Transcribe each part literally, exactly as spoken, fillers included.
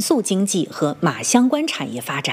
宿经济和马相关产业发展。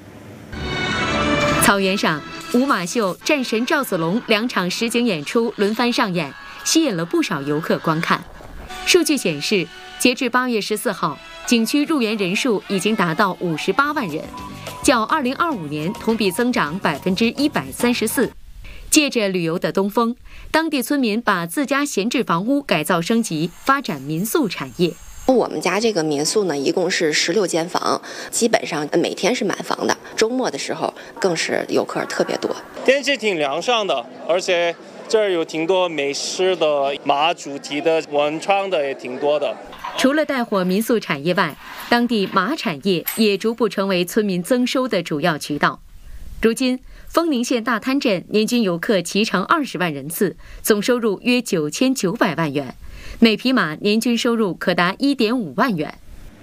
草原上，舞马秀、战神赵子龙两场实景演出轮番上演，吸引了不少游客观看。数据显示，截至八月十四号，景区入园人数已经达到五十八万人，较二零二五年同比增长百分之一百三十四。借着旅游的东风，当地村民把自家闲置房屋改造升级，发展民宿产业。 我们家这个民宿呢，一共是十六间房，基本上每天是满房的，周末的时候更是游客特别多。 天气挺凉爽的，而且这儿有挺多美食的，马主题的、文创的也挺多的。 除了带火民宿产业外，当地马产业也逐步成为村民增收的主要渠道。如今，丰宁县大滩镇年均游客骑乘二十万人次，总收入约九千九百万元，每匹马年均收入可达一点五万元。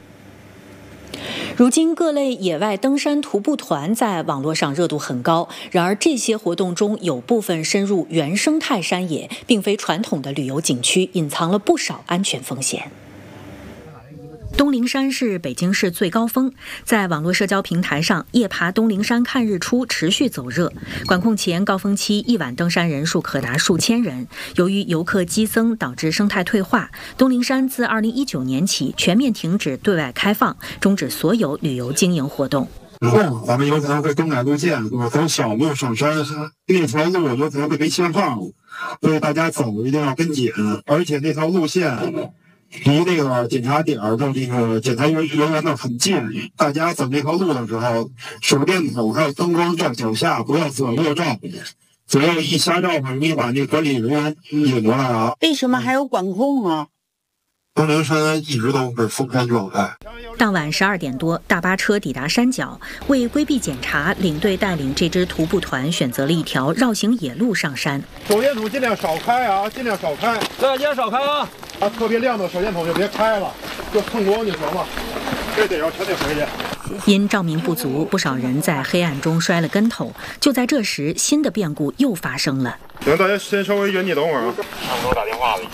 如今，各类野外登山徒步团在网络上热度很高。然而，这些活动中有部分深入原生态山野，并非传统的旅游景区，隐藏了不少安全风险。东陵山是北京市最高峰，在网络社交平台上，夜爬东陵山看日出持续走热。管控前高峰期，一晚登山人数可达数千人。由于游客激增导致生态退化，东陵山自二零一九年起全面停止对外开放，终止所有旅游经营活动。 以后咱们有可能会更改路线，就是从小路上山，那条路有可能会被限号，所以大家走一定要跟紧，而且那条路线离那个检查点的这个检查人员呢很近，大家走这条路的时候，手电筒还有灯光照脚下，不要左右照，左右一瞎照很容易把那管理人员引过来啊。 为什么还有管控啊？ 东陵山一直都是封山状态。 当晚十二点多，大巴车抵达山脚，为规避检查，领队带领这支徒步团选择了一条绕行野路上山。 手电筒尽量少开啊，尽量少开， 对，尽量少开啊！ 啊，特别亮的手电筒就别开了，就蹭光就行了。这得要全得回去。 因照明不足，不少人在黑暗中摔了跟头。就在这时，新的变故又发生了。 行，大家先稍微原地等会儿啊。 他们给我打电话了，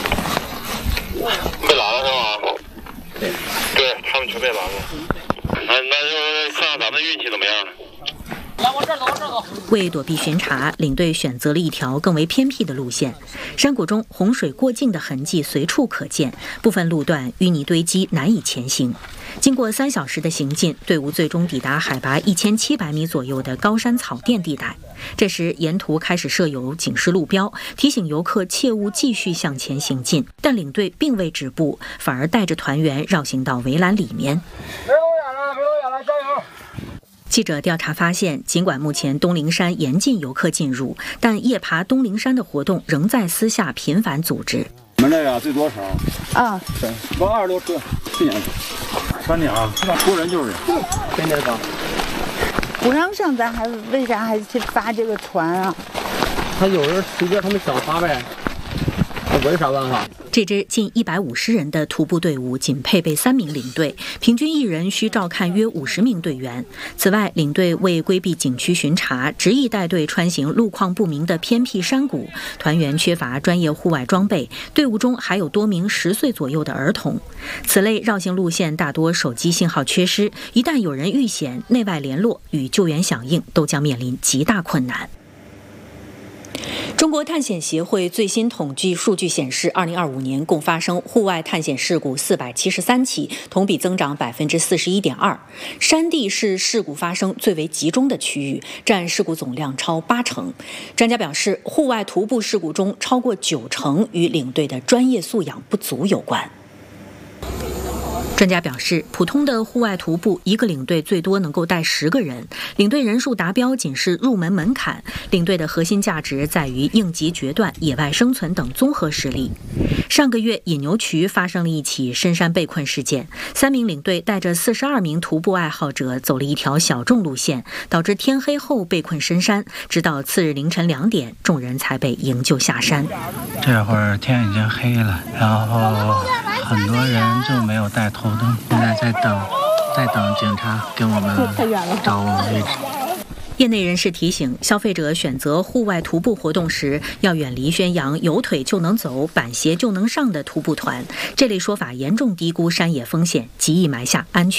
被拦了是吧？对，对他们全被拦了。那那就看看咱们运气怎么样。 来，往这儿走，往这儿走。 为躲避巡查，领队选择了一条更为偏僻的路线。山谷中洪水过境的痕迹随处可见，部分路段淤泥堆积，难以前行。经过三小时的行进，队伍最终抵达海拔一千七百米左右的高山草甸地带。这时，沿途开始设有警示路标，提醒游客切勿继续向前行进。但领队并未止步，反而带着团员绕行到围栏里面。 别露眼了，别露眼了，加油！ 记者调查发现，尽管目前东陵山严禁游客进入，但夜爬东陵山的活动仍在私下频繁组织。 我们这个最多少？ 啊， 对，包二十多车，去年三年啊，多人就是天天上。 不让上，咱还为啥还去发这个船啊？ 他有人随便他们想发呗，我有啥办法？ 这支近一百五十人的徒步队伍仅配备三名领队，平均一人需照看约五十名队员。此外，领队为规避景区巡查，执意带队穿行路况不明的偏僻山谷，团员缺乏专业户外装备，队伍中还有多名十岁左右的儿童。此类绕行路线大多手机信号缺失，一旦有人遇险，内外联络与救援响应都将面临极大困难。中国探险协会最新统计数据显示，二零二五年共发生户外探险事故四百七十三起，同比增长百分之四十一点二。山地是事故发生最为集中的区域，占事故总量超八成。专家表示，户外徒步事故中超过九成与领队的专业素养不足有关。专家表示，普通的户外徒步，一个领队最多能够带十个人，领队人数达标仅是入门门槛。领队的核心价值在于应急决断、野外生存等综合实力。上个月，引牛渠发生了一起深山被困事件，三名领队带着四十二名徒步爱好者走了一条小众路线，导致天黑后被困深山，直到次日凌晨两点，众人才被营救下山。 这会儿天已经黑了，然后很多人就没有带头灯，现在在等，在等警察给我们找我们位置。 业内人士提醒，消费者选择户外徒步活动时，要远离宣扬有腿就能走、板鞋就能上的徒步团。这类说法严重低估山野风险，极易埋下安全